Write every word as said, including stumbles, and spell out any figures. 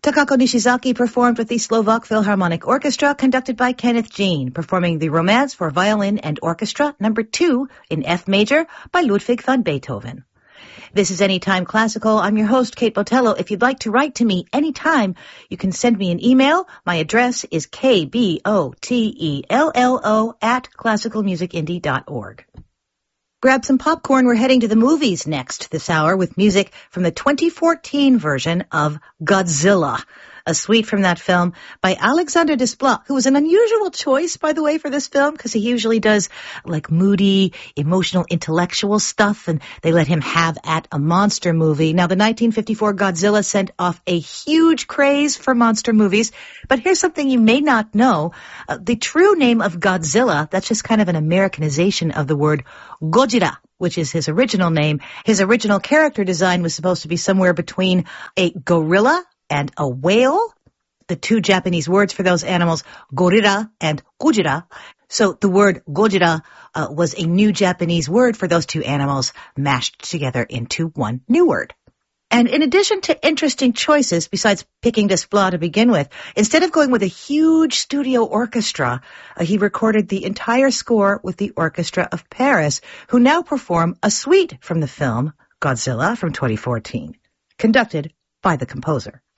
Takako Nishizaki performed with the Slovak Philharmonic Orchestra, conducted by Kenneth Jean, performing the Romance for Violin and Orchestra number two in F major by Ludwig van Beethoven. This is Anytime Classical. I'm your host, Kate Botello. If you'd like to write to me anytime, you can send me an email. My address is k b o t e l l o at classical music indie dot org. Grab some popcorn. We're heading to the movies next this hour with music from the twenty fourteen version of Godzilla, a suite from that film by Alexander Desplat, who was an unusual choice, by the way, for this film, because he usually does like moody, emotional, intellectual stuff, and they let him have at a monster movie. Now, the nineteen fifty-four Godzilla sent off a huge craze for monster movies, but here's something you may not know. Uh, the true name of Godzilla, that's just kind of an Americanization of the word Gojira, which is his original name. His original character design was supposed to be somewhere between a gorilla and a whale, the two Japanese words for those animals, gorilla and Gojira. So the word Gojira uh, was a new Japanese word for those two animals mashed together into one new word. And in addition to interesting choices, besides picking Desplat to begin with, instead of going with a huge studio orchestra, uh, he recorded the entire score with the Orchestra of Paris, who now perform a suite from the film Godzilla from twenty fourteen, conducted by the composer.